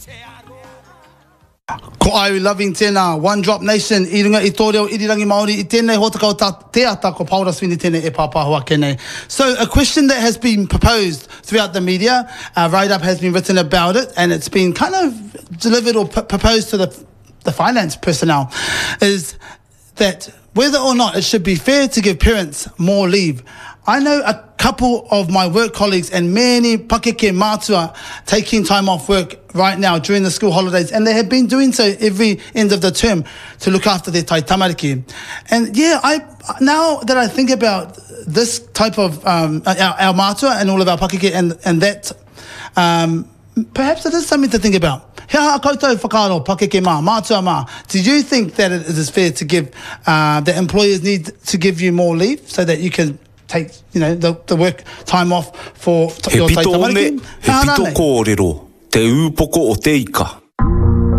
Ko ai loving tēnā, One Drop Nation, I runga I tō reo irirangi Māori, I tēnei hotakau te ata ko Paura Swini tēnei e pāpāhua kenei. So a question that has been proposed throughout the media, a write-up has been written about it, and it's been kind of delivered or proposed to the finance personnel, is that whether or not it should be fair to give parents more leave. I know a couple of my work colleagues and many pakeke mātua taking time off work right now during the school holidays, and they have been doing so every end of the term to look after their tai tamariki. And yeah, now that I think about this type of our mātua and all of our pakeke and that, perhaps it is something to think about. He aha koutou whakaaro pakeke mā, mātua mā. Do you think that it is fair to give, that employers need to give you more leave so that you can take, the work time off for your tai tamariki? He pito kōrero, te ūpoko o te ika.